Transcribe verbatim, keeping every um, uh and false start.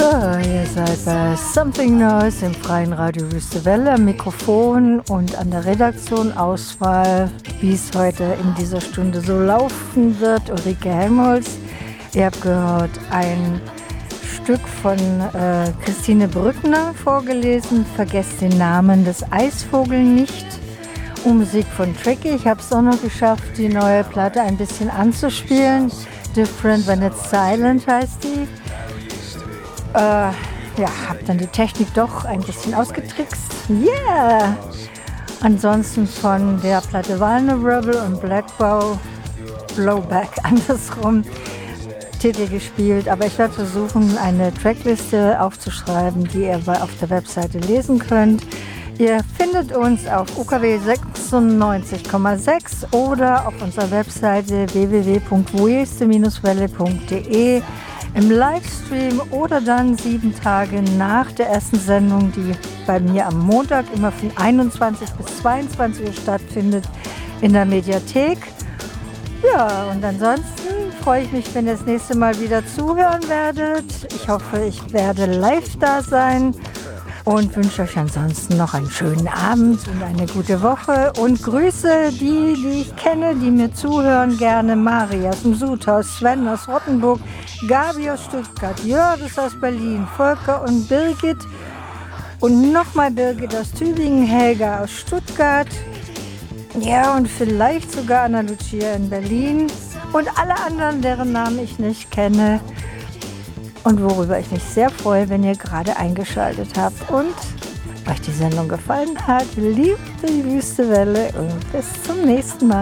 So, ihr seid bei Something Noise im freien Radio Wüste Welle, am Mikrofon und an der Redaktion Auswahl, wie es heute in dieser Stunde so laufen wird. Ulrike Helmholtz. Ihr habt gehört ein Stück von äh, Christine Brückner vorgelesen, Vergesst den Namen des Eisvogels nicht. Und Musik von Tricky. Ich habe es auch noch geschafft, die neue Platte ein bisschen anzuspielen. Different When It's Silent heißt die. Äh, ja, habe dann die Technik doch ein bisschen ausgetrickst. Yeah! Ansonsten von der Platte Vulnerable und Blackbow Blowback andersrum Titel gespielt. Aber ich werde versuchen, eine Trackliste aufzuschreiben, die ihr auf der Webseite lesen könnt. Ihr findet uns auf U K W sechsundneunzig Komma sechs oder auf unserer Webseite w w w punkt weste welle punkt de im Livestream oder dann sieben Tage nach der ersten Sendung, die bei mir am Montag immer von einundzwanzig bis zweiundzwanzig Uhr stattfindet, in der Mediathek. Ja, und ansonsten freue ich mich, wenn ihr das nächste Mal wieder zuhören werdet. Ich hoffe, ich werde live da sein und wünsche euch ansonsten noch einen schönen Abend und eine gute Woche und grüße die, die ich kenne, die mir zuhören gerne. Maria aus dem Sudhaus, Sven aus Rottenburg, Gabi aus Stuttgart, Jördis aus Berlin, Volker und Birgit und nochmal Birgit aus Tübingen, Helga aus Stuttgart, ja und vielleicht sogar Anna Lucia in Berlin und alle anderen, deren Namen ich nicht kenne. Und worüber ich mich sehr freue, wenn ihr gerade eingeschaltet habt und euch die Sendung gefallen hat. Liebt die Wüste Welle und bis zum nächsten Mal.